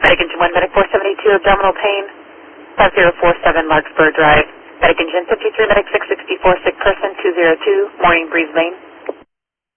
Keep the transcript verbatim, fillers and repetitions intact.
Medic Engine one, Medic four seventy-two, abdominal pain, five zero four seven Larkspur Drive. Medic Engine fifty-three, Medic six sixty-four, sick person two zero two, Morning Breeze Lane.